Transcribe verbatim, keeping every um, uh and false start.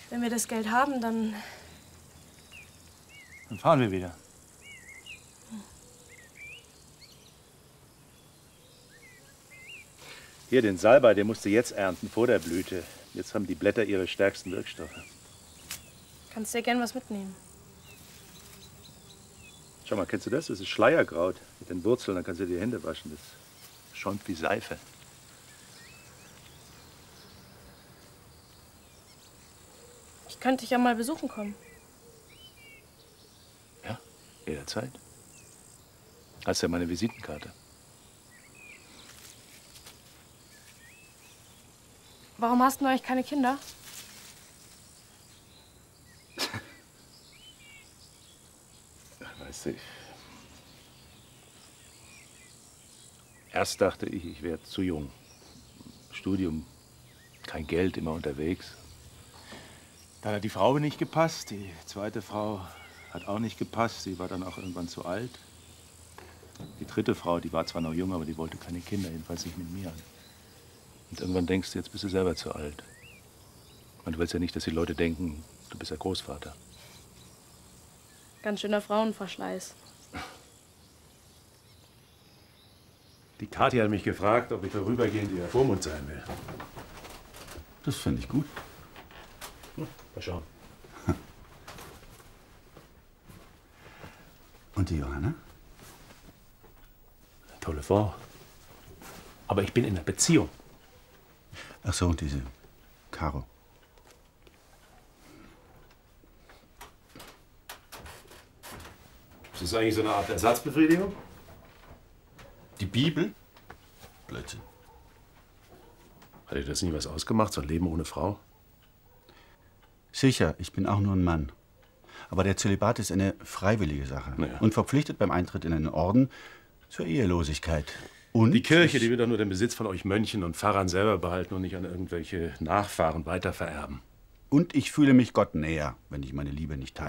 Wenn wir das Geld haben, dann... Dann fahren wir wieder. Hier, den Salbei, den musst du jetzt ernten, vor der Blüte. Jetzt haben die Blätter ihre stärksten Wirkstoffe. Kannst dir gern was mitnehmen. Schau mal, kennst du das? Das ist Schleierkraut mit den Wurzeln, dann kannst du dir die Hände waschen. Das schäumt wie Seife. Ich könnte dich ja mal besuchen kommen. Ja, jederzeit. Hast ja meine Visitenkarte. Warum hast du eigentlich keine Kinder? Weißt du, erst dachte ich, ich wäre zu jung. Studium, kein Geld, immer unterwegs. Dann hat die Frau nicht gepasst. Die zweite Frau hat auch nicht gepasst. Sie war dann auch irgendwann zu alt. Die dritte Frau, die war zwar noch jung, aber die wollte keine Kinder, jedenfalls nicht mit mir. Und irgendwann denkst du, jetzt bist du selber zu alt. Und du willst ja nicht, dass die Leute denken, du bist der Großvater. Ganz schöner Frauenverschleiß. Die Kathi hat mich gefragt, ob ich vorübergehend ihr Vormund sein will. Das finde ich gut. Hm, mal schauen. Und die Johanna? Tolle Frau. Aber ich bin in einer Beziehung. Ach so, diese Caro. Ist das eigentlich so eine Art Ersatzbefriedigung? Die Bibel? Blödsinn. Hat dir das nie was ausgemacht, so ein Leben ohne Frau? Sicher, ich bin auch nur ein Mann. Aber der Zölibat ist eine freiwillige Sache. Naja. Und verpflichtet beim Eintritt in einen Orden zur Ehelosigkeit. Und die Kirche, die will doch nur den Besitz von euch Mönchen und Pfarrern selber behalten und nicht an irgendwelche Nachfahren weitervererben. Und ich fühle mich Gott näher, wenn ich meine Liebe nicht teile.